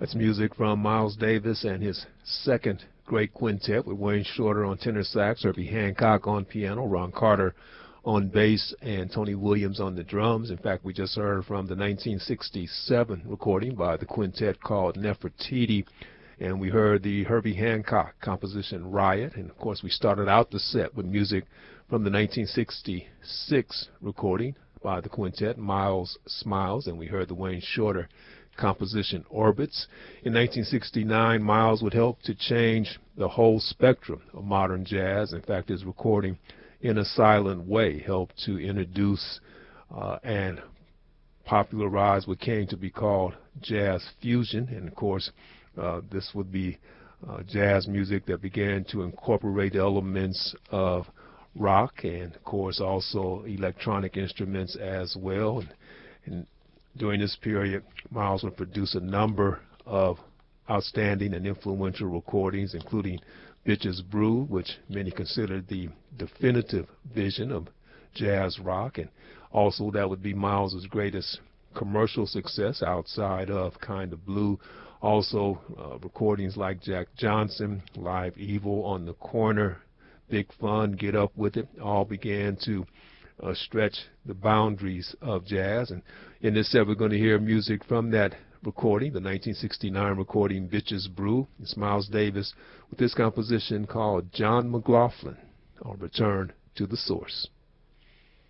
That's music from Miles Davis and his second great quintet with Wayne Shorter on tenor sax, Herbie Hancock on piano, Ron Carter on bass, and Tony Williams on the drums. In fact, we just heard from the 1967 recording by the quintet called Nefertiti, and we heard the Herbie Hancock composition Riot. And of course, we started out the set with music from the 1966 recording by the quintet Miles Smiles, and we heard the Wayne Shorter composition Orbits. In 1969, Miles would help to change the whole spectrum of modern jazz. In fact, his recording In a Silent Way helped to introduce and popularize what came to be called jazz fusion. And of course, this would be jazz music that began to incorporate elements of rock and of course also electronic instruments as well. And during this period, Miles would produce a number of outstanding and influential recordings, including Bitches Brew, which many consider the definitive vision of jazz rock, and also that would be Miles's greatest commercial success outside of Kind of Blue. Also recordings like Jack Johnson, Live Evil, On the Corner, Big Fun, Get Up With It, all began to stretch the boundaries of jazz. And in this set, we're going to hear music from that recording, the 1969 recording Bitches Brew. It's Miles Davis with this composition called John McLaughlin on Return to the Source.